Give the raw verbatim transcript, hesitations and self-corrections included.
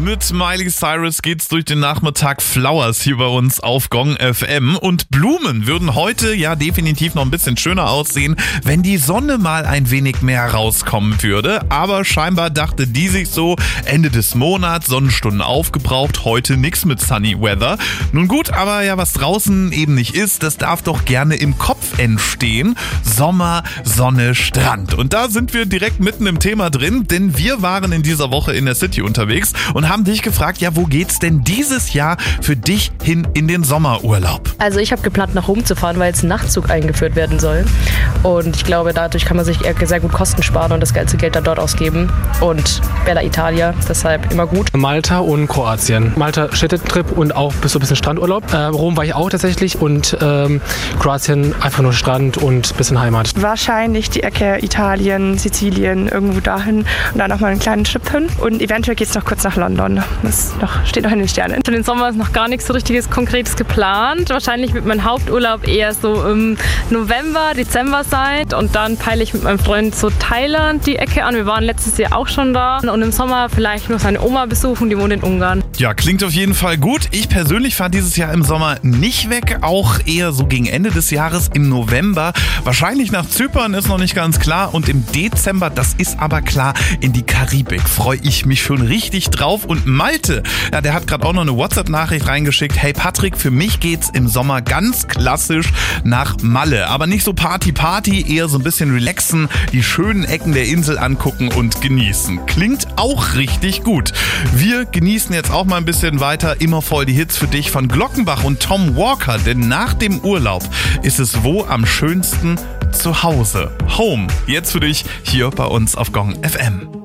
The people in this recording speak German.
Mit Miley Cyrus geht's durch den Nachmittag Flowers hier bei uns auf Gong F M. Und Blumen würden heute ja definitiv noch ein bisschen schöner aussehen, wenn die Sonne mal ein wenig mehr rauskommen würde. Aber scheinbar dachte die sich so, Ende des Monats, Sonnenstunden aufgebraucht, heute nix mit Sunny Weather. Nun gut, aber ja, was draußen eben nicht ist, das darf doch gerne im Kopf entstehen. Sommer, Sonne, Strand. Und da sind wir direkt mitten im Thema drin, denn wir waren in dieser Woche in der City unterwegs und haben dich gefragt, ja, wo geht's denn dieses Jahr für dich hin in den Sommerurlaub? Also ich habe geplant, nach Rom zu fahren, weil jetzt ein Nachtzug eingeführt werden soll. Und ich glaube, dadurch kann man sich sehr gut Kosten sparen und das ganze Geld dann dort ausgeben. Und Bella Italia, deshalb immer gut. Malta und Kroatien. Malta Städtetrip und auch bis so ein bisschen Strandurlaub. Äh, Rom war ich auch tatsächlich und ähm, Kroatien einfach nur Strand und ein bisschen Heimat. Wahrscheinlich die Ecke Italien, Sizilien, irgendwo dahin und dann nochmal einen kleinen Trip hin. Und eventuell geht es noch kurz nach London. Das noch, steht noch in den Sternen. Für den Sommer ist noch gar nichts so richtiges Konkretes geplant. Wahrscheinlich wird mein Haupturlaub eher so im November, Dezember sein. Und dann peile ich mit meinem Freund so Thailand die Ecke an. Wir waren letztes Jahr auch schon da. Und im Sommer vielleicht nur seine Oma besuchen, die wohnt in Ungarn. Ja, klingt auf jeden Fall gut. Ich persönlich fahre dieses Jahr im Sommer nicht weg. Auch eher so gegen Ende des Jahres im November. Wahrscheinlich nach Zypern ist noch nicht ganz klar. Und im Dezember, das ist aber klar, in die Karibik freue ich mich schon richtig drauf. Und Malte, ja, der hat gerade auch noch eine WhatsApp-Nachricht reingeschickt. Hey Patrick, für mich geht's im Sommer ganz klassisch nach Malle. Aber nicht so Party-Party, eher so ein bisschen relaxen, die schönen Ecken der Insel angucken und genießen. Klingt auch richtig gut. Wir genießen jetzt auch mal ein bisschen weiter. Immer voll die Hits für dich von Glockenbach und Tom Walker. Denn nach dem Urlaub ist es wo am schönsten? Zu Hause. Home. Jetzt für dich hier bei uns auf Gong F M.